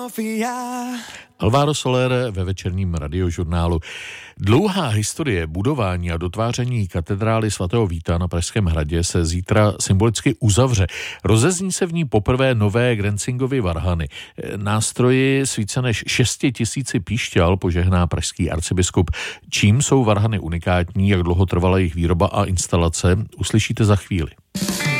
Alvaro Soler ve večerním radiožurnálu. Dlouhá historie budování a dotváření katedrály svatého Víta na Pražském hradě se zítra symbolicky uzavře. Rozezní se v ní poprvé nové Grenzingovy varhany. Nástroji s více než 6 000 píšťal požehná pražský arcibiskup. Čím jsou varhany unikátní, jak dlouho trvala jejich výroba a instalace, uslyšíte za chvíli.